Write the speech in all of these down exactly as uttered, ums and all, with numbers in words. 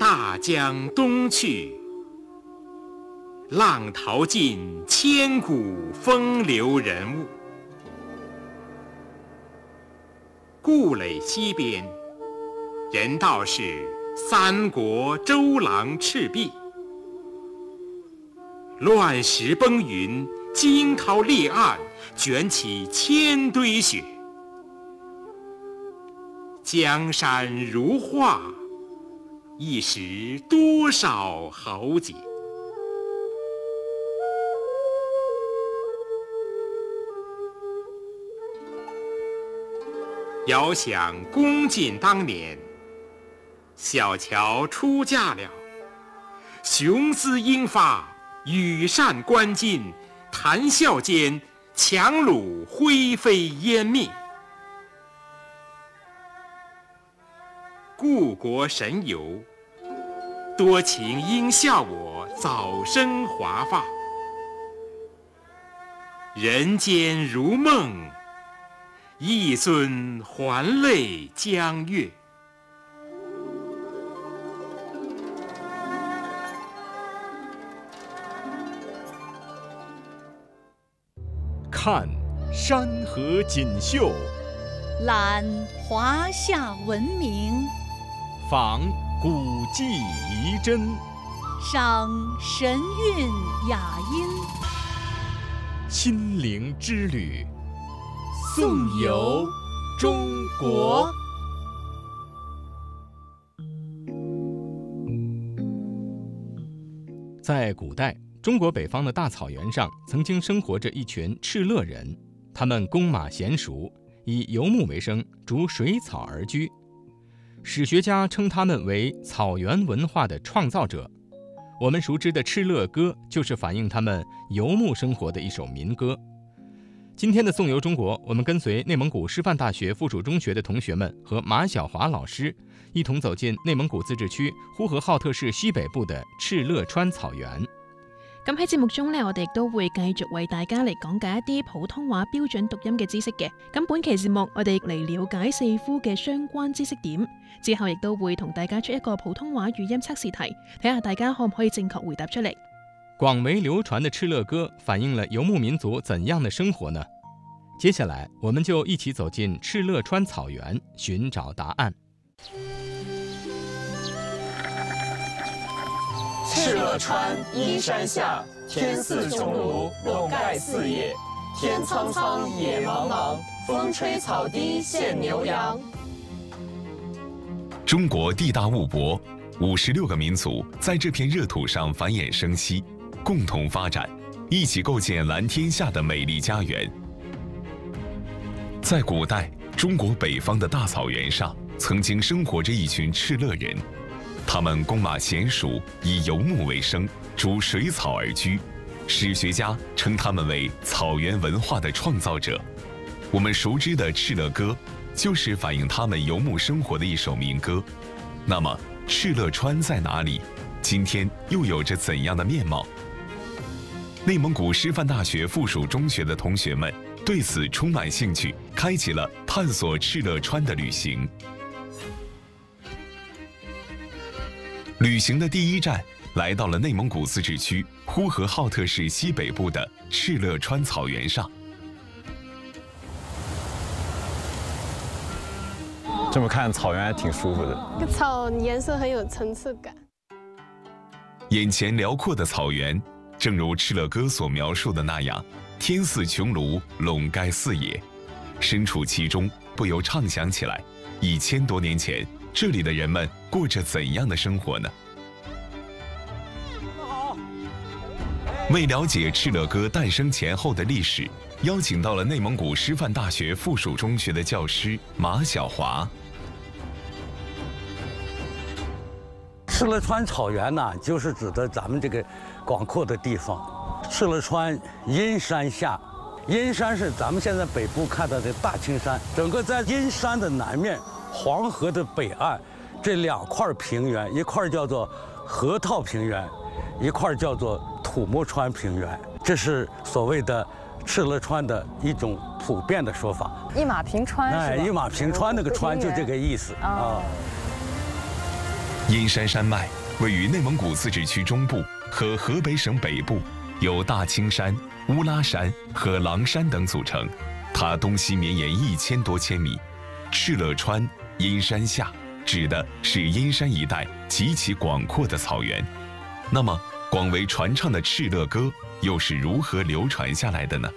大江东去，浪淘尽千古风流人物。顾垒西边，人道是三国周郎赤壁。乱石崩云，惊涛裂岸，卷起千堆雪。江山如画，一时多少豪杰。遥想公瑾当年，小乔出嫁了，雄姿英发，羽扇纶巾，谈笑间，樯橹灰飞烟灭。故国神游，多情应笑我早生华发。人间如梦，一尊还酹江月。 看山河锦绣， 览华夏文明， 访古迹遗珍， 赏神韵雅音。 心灵之旅，颂游中国。在古代，中国北方的大草原上曾经生活着一群敕勒人，他们弓马娴熟，以游牧为生，逐水草而居。史学家称他们为草原文化的创造者。我们熟知的《敕勒歌》就是反映他们游牧生活的一首民歌。今天的颂游中国，我们跟随内蒙古师范大学附属中学的同学们和马晓华老師一同走進內蒙古自治區呼和浩特市西北部的敕勒川草原。 咁喺節目中呢，我哋亦都會繼續為大家嚟講解一啲普通話標準讀音嘅知識嘅。咁本期節目我哋嚟了解四呼嘅相關知識點，之後亦都會同大家出一個普通話語音測試題，睇下大家可唔可以正確回答出嚟。 廣為流傳的敕勒歌反映了游牧民族怎樣的生活呢？接下來我們就一起走進敕勒川草原，尋找答案。 敕勒川，阴山下，天似穹庐，笼蓋四野。天蒼蒼，野茫茫，風吹草低見牛羊。 中國地大物博，五十六個民族在這片熱土上繁衍生息，共同發展，一起構建藍天下的美麗家園。在古代，中國北方的大草原上，曾經生活着一群敕勒人。他們弓馬嫻熟，以游牧為生，逐水草而居。史學家稱他們為草原文化的創造者。我們熟知的敕勒歌，就是反映他們游牧生活的一首民歌。那麼，敕勒川在哪裡？今天又有着怎樣的面貌？內蒙古師範大學附屬中學的同學們對此充滿興趣，開啟了探索敕勒川的旅行。旅行的第一站來到了內蒙古自治區呼和浩特市西北部的敕勒川草原上。 這麼看草原還挺舒服的， 這個草顏色很有層次感。 眼前遼闊的草原，正如敕勒歌所描述的那樣，天似穹庐，籠蓋四野。身處其中，不由暢想起來，一千多年前，這裡的人們過着怎樣的生活呢？為了解敕勒歌誕生前後的歷史，邀請到了內蒙古師範大學附屬中學的教師馬曉華。 敕勒川草原呢，就是指的咱們這個廣闊的地方。敕勒川陰山下，陰山是咱們現在北部看到的大青山，整個在陰山的南面，黃河的北岸，這兩塊平原，一塊叫做河套平原，一塊叫做土默川平原，這是所謂的敕勒川的一種普遍的說法。 一馬平川， 哎，一馬平川那個川就這個意思啊。 阴山山脉位于内蒙古自治区中部和河北省北部，由大青山、乌拉山和狼山等组成。它东西绵延一千多千米。敕勒川，阴山下，指的是阴山一带极其广阔的草原。那么，广为传唱的敕勒歌又是如何流传下来的呢？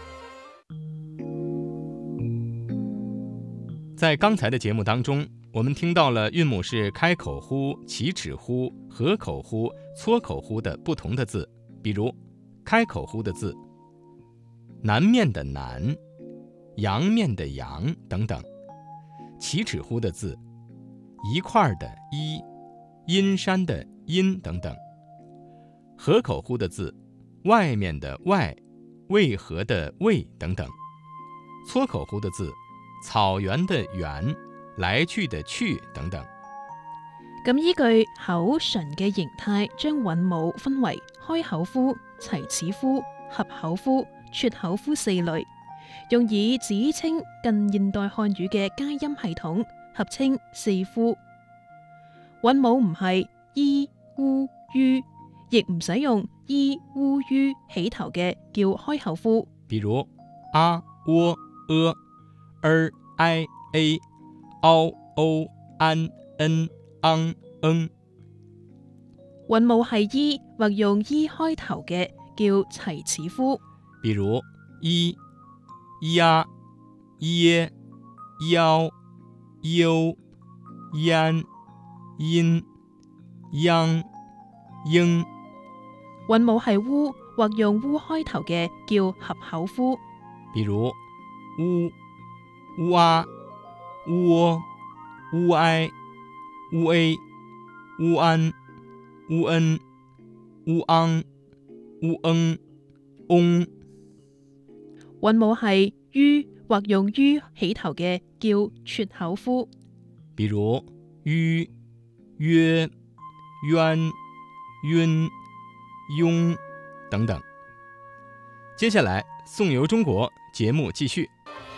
在刚才的节目当中，我们听到了韵母是开口呼、起齿呼、合口呼、撮口呼的不同的字，比如开口呼的字，南面的南，阳面的阳等等；起齿呼的字，一块的一，阴山的阴等等；合口呼的字，外面的外，渭河的渭等等；撮口呼的字，草原的原，來去的去等等。 咁依據口唇嘅形態，將韻母分為開口呼、齊齒呼、合口呼、撮口呼四類，用以指稱近現代漢語嘅佳音系統，合稱四呼。韻母唔係伊、烏、於，亦唔使用伊、烏、於起頭嘅叫開口呼， 比如啊、喔、呃、er、i、a、嗷、歐、安、恩、昂、嗯。 韻母係伊或用伊開頭嘅叫齊齒呼， 比如伊、呀、耶、夭、憂、焉、因、央、應。 韻母係烏或用烏開頭嘅叫合口呼， 比如烏、烏啊、烏喔、烏哀、烏 a、烏安、烏恩、烏昂、烏嗯、翁。 韻母係於或用於起頭嘅叫撮口呼， 比如於、約、淵、윤、雍等等。接下来宋游中国节目继续。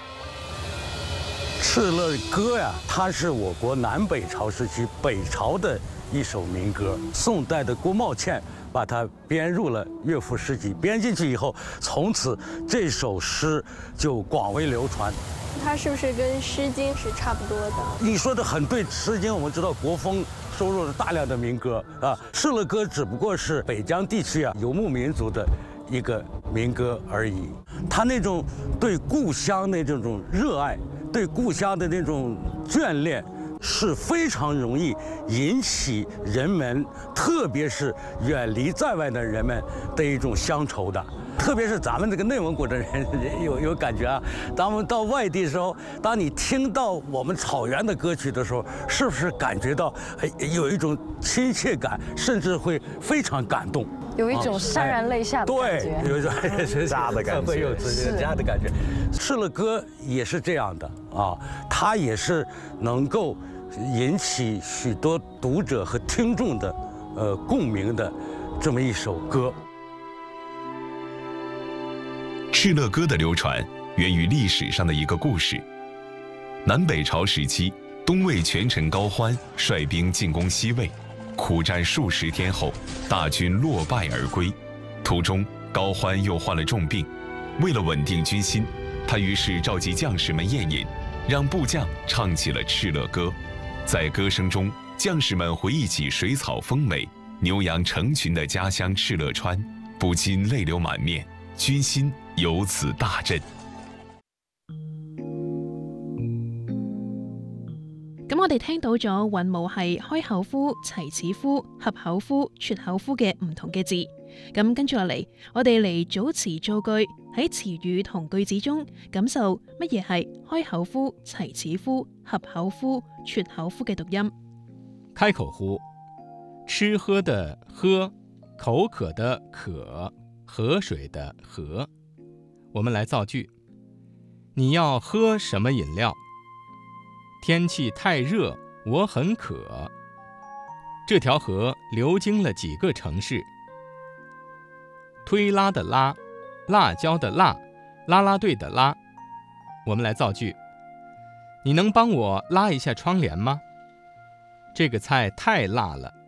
敕勒歌呀，它是我国南北朝时期北朝的一首民歌。宋代的郭茂倩把它编入了乐府诗集，编进去以后，从此这首诗就广为流传。 它是不是跟《诗经》是差不多的？ 你说的很对，《诗经》我们知道国风收录了大量的民歌啊，敕勒歌只不过是北疆地区啊游牧民族的一个民歌而已。他那种对故乡的这种热爱，对故乡的那种眷恋，是非常容易引起人们，特别是远离在外的人们的一种乡愁的。特别是咱们这个内蒙古的人有有感觉啊，咱们到外地的时候，当你听到我们草原的歌曲的时候，是不是感觉到哎有一种亲切感，甚至会非常感动？ 有一种潸然泪下的感觉， 对，有一种家的感觉， 会有家的感觉。敕勒歌也是这样的啊，它也是能够引起许多读者和听众的呃共鸣的这么一首歌。 敕勒歌的流传源于历史上的一个故事。南北朝时期，东魏权臣高欢率兵进攻西魏，苦战数十天后，大军落败而归。途中，高欢又患了重病，为了稳定军心，他于是召集将士们宴饮，让部将唱起了敕勒歌。在歌声中，将士们回忆起水草丰美、牛羊成群的家乡敕勒川，不禁泪流满面，军心由此大振。 咁我哋聽到咗韻母係開口呼、齊齒呼、合口呼、撮口呼嘅唔同嘅字。咁跟住落嚟，我哋嚟組詞造句，喺詞語同句子中感受乜嘢係開口呼、齊齒呼、合口呼、撮口呼嘅讀音。 開口呼，吃喝的喝，口渴的渴，河水的河。我们来造句：你要喝什么饮料？天气太热，我很渴。这条河流经了几个城市。推拉的拉，辣椒的辣，啦啦队的拉。我们来造句：你能帮我拉一下窗帘吗？ 这个菜太辣了，